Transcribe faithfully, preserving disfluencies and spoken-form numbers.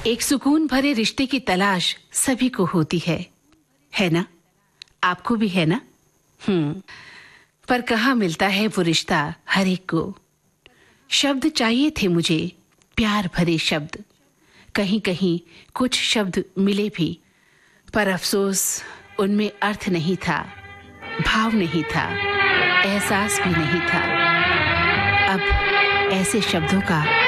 एक सुकून भरे रिश्ते की तलाश सभी को होती है, है ना? आपको भी है ना? हम्म, पर कहाँ मिलता है वो रिश्ता हर एक को। शब्द चाहिए थे मुझे, प्यार भरे शब्द। कहीं कहीं कुछ शब्द मिले भी, पर अफसोस उनमें अर्थ नहीं था, भाव नहीं था, एहसास भी नहीं था। अब ऐसे शब्दों का